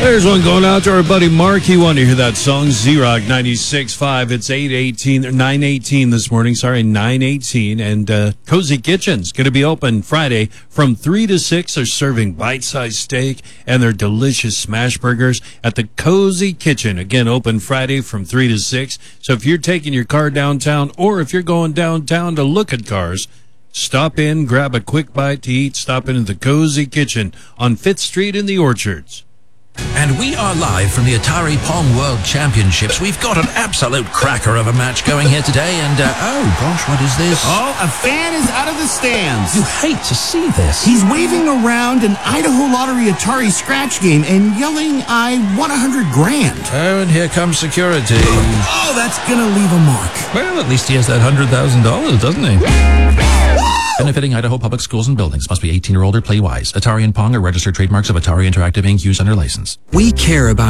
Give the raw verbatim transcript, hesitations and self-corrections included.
There's one going out to our buddy Mark. He wanted to hear that song, Z-Rock ninety-six point five. It's eight eighteen, nine eighteen this morning. Sorry, nine eighteen. And uh, Cozy Kitchen's going to be open Friday from three to six. They're serving bite-sized steak and their delicious smash burgers at the Cozy Kitchen. Again, open Friday from three to six. So if you're taking your car downtown or if you're going downtown to look at cars, stop in, grab a quick bite to eat, stop into the Cozy Kitchen on fifth Street in the Orchards. And we are live from the Atari Pong World Championships. We've got an absolute cracker of a match going here today, and, uh, oh gosh, what is this? Oh, a fan is out of the stands. You hate to see this. He's waving around an Idaho Lottery Atari scratch game and yelling, I won a hundred grand. Oh, and here comes security. Oh, that's gonna leave a mark. Well, at least he has that one hundred thousand dollars, doesn't he? Benefiting Idaho Public Schools and Buildings. Must be eighteen or older. Play wise. Atari and Pong are registered trademarks of Atari Interactive Incorporated. Use under license. We care about